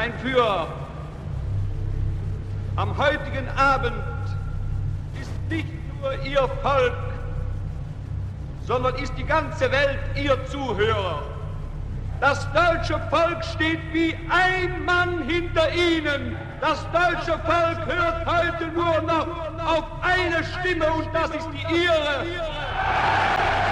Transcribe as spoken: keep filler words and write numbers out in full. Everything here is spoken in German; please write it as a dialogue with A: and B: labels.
A: Mein Führer, am heutigen Abend ist nicht nur Ihr Volk, sondern ist die ganze Welt Ihr Zuhörer. Das deutsche Volk steht wie ein Mann hinter Ihnen. Das deutsche Volk hört heute nur noch auf eine Stimme und das ist die Ihre.